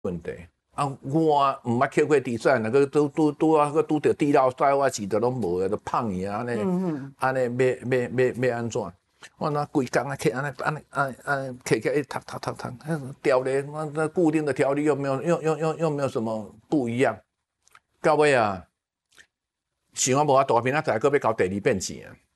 问题。啊，我毋捌捡过地产，那个拄啊个拄着地涝灾，我钱都拢无啊，都胖去啊，安尼要安怎？我那规工啊，摕安尼摕起读，条例，我那固定的条例又没有什么不一样。到尾啊，想啊无啊，大兵仔在个要交第二遍钱啊。